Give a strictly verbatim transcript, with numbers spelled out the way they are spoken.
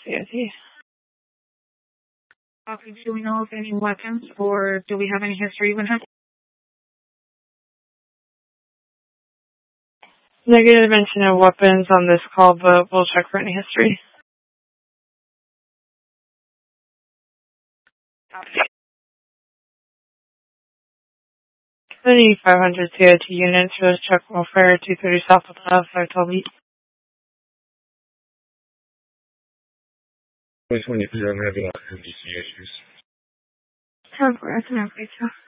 C I T. Okay, do we know of any weapons, or do we have any history with him? Negative mention of weapons on this call, but we'll check for any history. seventy-five hundred C I T units for the truck welfare, two thirty South of five twelve East. twenty twenty-three, I'm having N B C issues. ten four, that's an update,